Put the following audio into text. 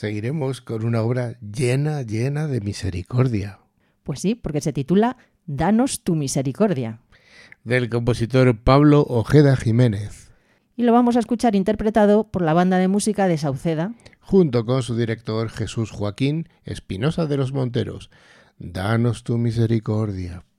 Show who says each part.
Speaker 1: seguiremos con una obra llena de misericordia.
Speaker 2: Pues sí, porque se titula Danos tu misericordia.
Speaker 1: Del compositor Pablo Ojeda Jiménez.
Speaker 2: Y lo vamos a escuchar interpretado por la banda de música de Sauceda,
Speaker 1: junto con su director Jesús Joaquín Espinosa de los Monteros. Danos tu misericordia.